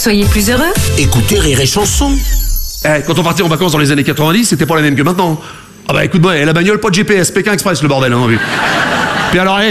Soyez plus heureux. Écoutez Rire et Chanson. Quand on partait en vacances dans les années 90, c'était pas la même que maintenant. Ah bah écoute-moi, la bagnole, pas de GPS, Pékin Express le bordel, hein. Puis alors,